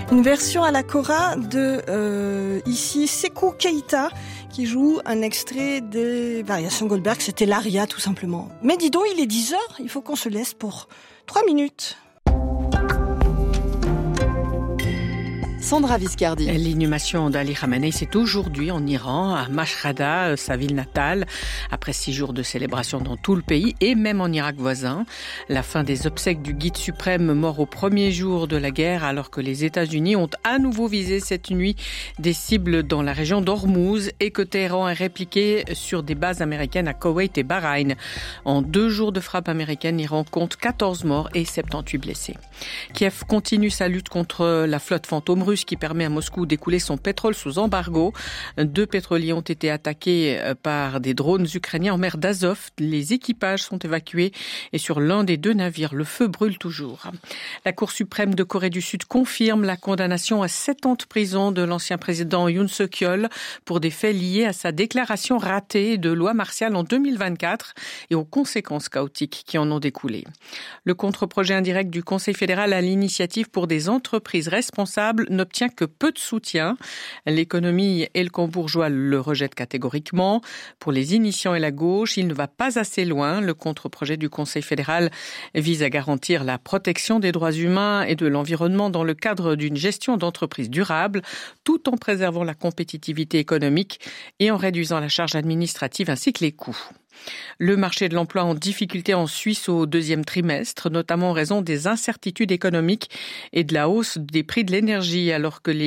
Une version à la kora de ici Sékou Keïta qui joue un extrait des variations Goldberg. C'était l'aria tout simplement. Mais dis donc, il est 10h, il faut qu'on se laisse pour 3 minutes. Sandra Viscardi. L'inhumation d'Ali Khamenei, c'est aujourd'hui en Iran, à Mashhada, sa ville natale, après 6 jours de célébration dans tout le pays et même en Irak voisin. La fin des obsèques du guide suprême mort au premier jour de la guerre, alors que les États-Unis ont à nouveau visé cette nuit des cibles dans la région d'Ormuz et que Téhéran a répliqué sur des bases américaines à Koweït et Bahreïn. En 2 jours de frappe américaine, l'Iran compte 14 morts et 78 blessés. Kiev continue sa lutte contre la flotte fantôme russe qui permet à Moscou d'écouler son pétrole sous embargo. 2 pétroliers ont été attaqués par des drones ukrainiens en mer d'Azov. Les équipages sont évacués et sur l'un des 2 navires, le feu brûle toujours. La Cour suprême de Corée du Sud confirme la condamnation à 7 ans de prison de l'ancien président Yoon Suk-yeol pour des faits liés à sa déclaration ratée de loi martiale en 2024 et aux conséquences chaotiques qui en ont découlé. Le contre-projet indirect du Conseil fédéral à l'initiative pour des entreprises responsables n'obtient que peu de soutien. L'économie et le camp bourgeois le rejettent catégoriquement. Pour les initiants et la gauche, il ne va pas assez loin. Le contre-projet du Conseil fédéral vise à garantir la protection des droits humains et de l'environnement dans le cadre d'une gestion d'entreprise durable, tout en préservant la compétitivité économique et en réduisant la charge administrative ainsi que les coûts. Le marché de l'emploi en difficulté en Suisse au 2e trimestre, notamment en raison des incertitudes économiques et de la hausse des prix de l'énergie, alors que les